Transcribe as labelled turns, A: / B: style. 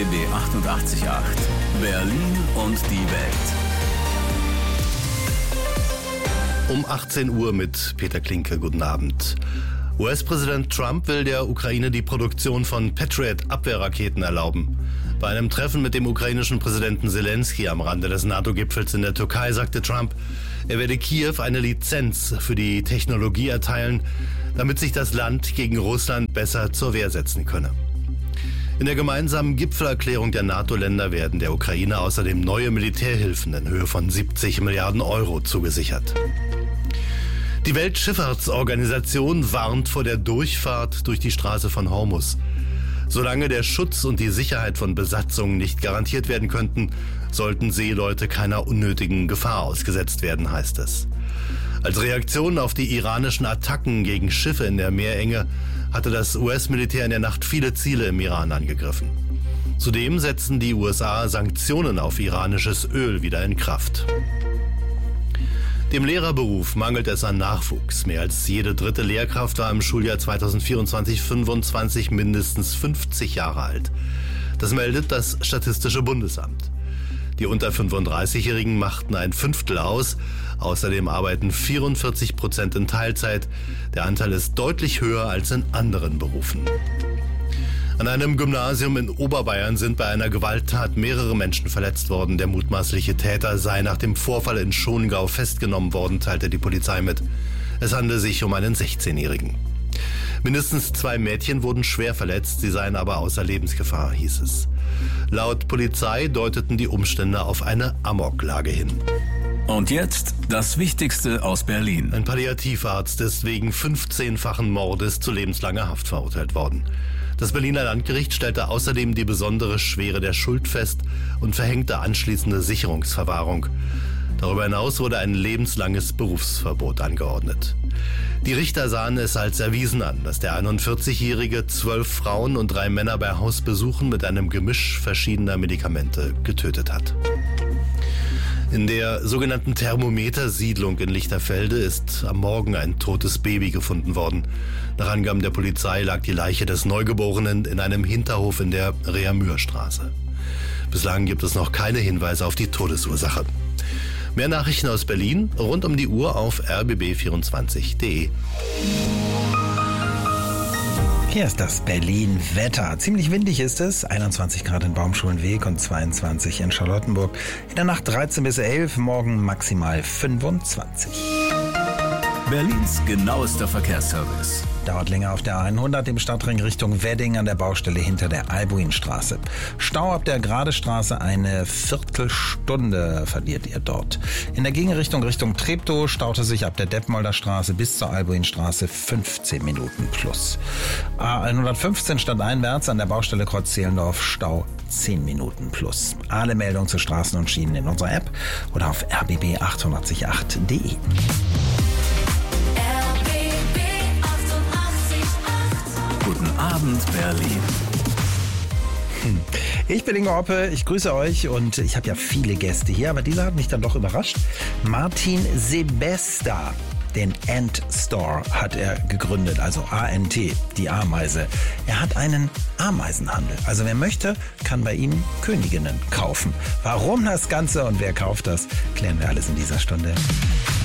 A: RBB 88.8 Berlin und die Welt.
B: Um 18 Uhr mit Peter Klinke. Guten Abend. US-Präsident Trump will der Ukraine die Produktion von Patriot-Abwehrraketen erlauben. Bei einem Treffen mit dem ukrainischen Präsidenten Zelensky am Rande des NATO-Gipfels in der Türkei sagte Trump, er werde Kiew eine Lizenz für die Technologie erteilen, damit sich das Land gegen Russland besser zur Wehr setzen könne. In der gemeinsamen Gipfelerklärung der NATO-Länder werden der Ukraine außerdem neue Militärhilfen in Höhe von 70 Milliarden Euro zugesichert. Die Weltschifffahrtsorganisation warnt vor der Durchfahrt durch die Straße von Hormuz. Solange der Schutz und die Sicherheit von Besatzungen nicht garantiert werden könnten, sollten Seeleute keiner unnötigen Gefahr ausgesetzt werden, heißt es. Als Reaktion auf die iranischen Attacken gegen Schiffe in der Meerenge hatte das US-Militär in der Nacht viele Ziele im Iran angegriffen. Zudem setzen die USA Sanktionen auf iranisches Öl wieder in Kraft. Dem Lehrerberuf mangelt es an Nachwuchs. Mehr als jede dritte Lehrkraft war im Schuljahr 2024/25 mindestens 50 Jahre alt. Das meldet das Statistische Bundesamt. Die unter 35-Jährigen machten ein Fünftel aus. Außerdem arbeiten 44% in Teilzeit. Der Anteil ist deutlich höher als in anderen Berufen. An einem Gymnasium in Oberbayern sind bei einer Gewalttat mehrere Menschen verletzt worden. Der mutmaßliche Täter sei nach dem Vorfall in Schongau festgenommen worden, teilte die Polizei mit. Es handele sich um einen 16-Jährigen. Mindestens 2 Mädchen wurden schwer verletzt, sie seien aber außer Lebensgefahr, hieß es. Laut Polizei deuteten die Umstände auf eine Amoklage hin.
A: Und jetzt das Wichtigste aus Berlin.
B: Ein Palliativarzt ist wegen 15-fachen Mordes zu lebenslanger Haft verurteilt worden. Das Berliner Landgericht stellte außerdem die besondere Schwere der Schuld fest und verhängte anschließende Sicherungsverwahrung. Darüber hinaus wurde ein lebenslanges Berufsverbot angeordnet. Die Richter sahen es als erwiesen an, dass der 41-Jährige 12 Frauen und 3 Männer bei Hausbesuchen mit einem Gemisch verschiedener Medikamente getötet hat. In der sogenannten Thermometersiedlung in Lichterfelde ist am Morgen ein totes Baby gefunden worden. Nach Angaben der Polizei lag die Leiche des Neugeborenen in einem Hinterhof in der Reamürstraße. Bislang gibt es noch keine Hinweise auf die Todesursache. Mehr Nachrichten aus Berlin rund um die Uhr auf rbb24.de.
C: Hier ist das Berlin-Wetter. Ziemlich windig ist es. 21 Grad in Baumschulenweg und 22 in Charlottenburg. In der Nacht 13 bis 11, morgen maximal 25.
A: Berlins genauester Verkehrsservice.
C: Dauert länger auf der A100 im Stadtring Richtung Wedding an der Baustelle hinter der Albuinstraße. Stau ab der Gradestraße eine Viertelstunde verliert ihr dort. In der Gegenrichtung Richtung Treptow staute sich ab der Detmolder Straße bis zur Albuinstraße 15 Minuten plus. A115 stadteinwärts an der Baustelle Kreuz-Zehlendorf Stau 10 Minuten plus. Alle Meldungen zu Straßen und Schienen in unserer App oder auf rbb888.de.
A: Guten Abend, Berlin.
C: Ich bin Ingo Oppe, ich grüße euch und ich habe ja viele Gäste hier, aber dieser hat mich dann doch überrascht. Martin Sebesta, den Ant Store hat er gegründet, also ANT, die Ameise. Er hat einen Ameisenhandel, also wer möchte, kann bei ihm Königinnen kaufen. Warum das Ganze und wer kauft das, klären wir alles in dieser Stunde.